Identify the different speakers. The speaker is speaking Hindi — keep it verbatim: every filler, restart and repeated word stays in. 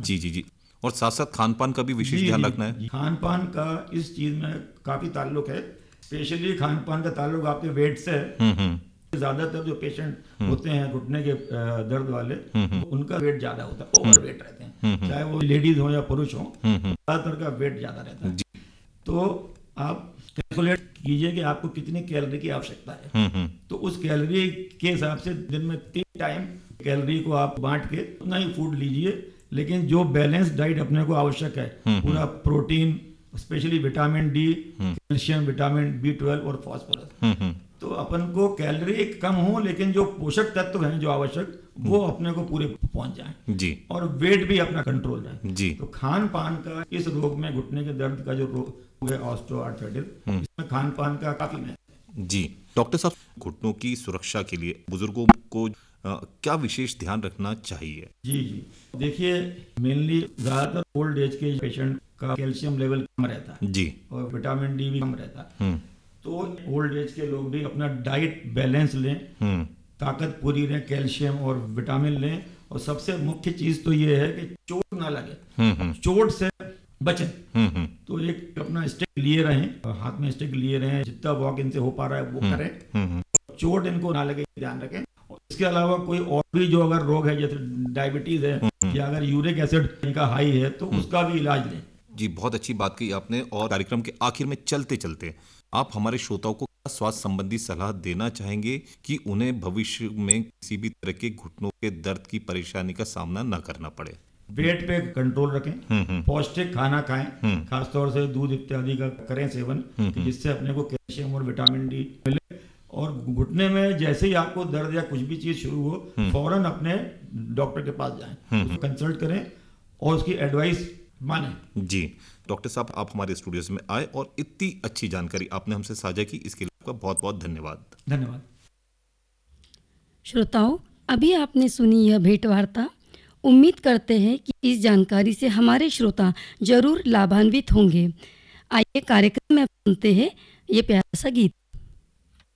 Speaker 1: जी जी जी। और साथ साथ खान पान का भी विशेष
Speaker 2: जी,
Speaker 1: ध्यान
Speaker 2: जी,
Speaker 1: रखना है।
Speaker 2: जी। खान पान का इस चीज़ में काफ़ी ताल्लुक है, स्पेशली खान पान का ताल्लुक आपके वेट से है।
Speaker 1: हम्म हम्म
Speaker 2: ज़्यादातर जो पेशेंट होते हैं घुटने के अ, दर्द वाले, उनका वेट ज़्यादा होता है, ओवर वेट रहते हैं, चाहे वो लेडीज़ हो या पुरुष हो, ज़्यादातर का वेट ज़्यादा रहता है।
Speaker 1: जी।
Speaker 2: तो आप कैलकुलेट कीजिए कि आपको कितनी कैलोरी की आवश्यकता है,
Speaker 1: हम्म हम्म
Speaker 2: तो उस कैलोरी के हिसाब से दिन में तीन टाइम कैलोरी को आप बांट के उतना ही फूड लीजिए, लेकिन जो बैलेंस डाइट अपने को आवश्यक है, पूरा protein, specially vitamin D, calcium, vitamin B twelve और फास्फोरस,
Speaker 1: हम्म हम्म
Speaker 2: तो अपन को कैलोरी कम हो लेकिन जो पोषक तत्व हैं जो आवश्यक, वो अपने को पूरे पहुंच जाएं
Speaker 1: जी
Speaker 2: और वेट भी अपना कंट्रोल रहे।
Speaker 1: जी
Speaker 2: तो खान पान का इस रोग में, घुटने के दर्द का जो रोग है ऑस्टियोआर्थराइटिस, इसमें खान पान का काफी महत्व है।
Speaker 1: जी। डॉक्टर साहब, घुटनों की सुरक्षा के लिए बुजुर्गों को अ, क्या विशेष ध्यान रखना चाहिए?
Speaker 2: जी जी, देखिए मेनली ज़्यादातर ओल्ड एज के पेशेंट का कैल्शियम लेवल कम रहता है
Speaker 1: जी।
Speaker 2: और विटामिन डी भी कम रहता है,
Speaker 1: हम्म
Speaker 2: तो ओल्ड एज के लोग भी अपना डाइट बैलेंस लें,
Speaker 1: हम्म
Speaker 2: ताकत पूरी लें, कैल्शियम और विटामिन लें, और सबसे मुख्य चीज़ तो ये है कि चोट ना लगे,
Speaker 1: हम्म हम्म
Speaker 2: चोट से बचें।
Speaker 1: हम्म हम्म
Speaker 2: तो एक अपना स्टिक लिए रहें, हाथ में स्टिक लिए रहें, जितना वॉक इनसे हो पा रहा है वो करें,
Speaker 1: हम्म
Speaker 2: चोट इनको ना लगे, ध्यान रखें। और इसके अलावा कोई और भी जो अगर रोग है, जैसे डायबिटीज़ है या अगर यूरिक एसिड इनका हाई है, तो उसका भी इलाज लें।
Speaker 1: जी, बहुत अच्छी बात कही आपने। और कार्यक्रम के आखिर में चलते चलते आप हमारे श्रोताओं को क्या स्वास्थ्य संबंधी सलाह देना चाहेंगे कि उन्हें भविष्य में किसी भी तरह के घुटनों के दर्द की परेशानी का सामना न करना पड़े?
Speaker 2: वेट पे कंट्रोल रखें,
Speaker 1: हम्म हम्म
Speaker 2: पौष्टिक खाना खाएं, खासतौर से दूध इत्यादि का करें सेवन, कि जिससे अपने को कैल्शियम और विटामिन डी मिले। और घुटने में जैसे ही आपको दर्द या कुछ भी चीज़ शुरू हो, फौरन अपने डॉक्टर के पास जाएं, उसको कंसल्ट करें और उसकी एडवाइस मानें।
Speaker 1: जी। डॉक्टर साहब, आप हमारे स्टूडियोज में आए और इतनी अच्छी जानकारी आपने हमसे साझा की, इसके लिए आपका बहुत बहुत धन्यवाद।
Speaker 2: धन्यवाद।
Speaker 3: श्रोताओं, अभी आपने सुनी यह भेंट वार्ता। उम्मीद करते हैं कि इस जानकारी से हमारे श्रोता जरूर लाभान्वित होंगे। आइए कार्यक्रम में सुनते हैं ये प्यारा सा गीत।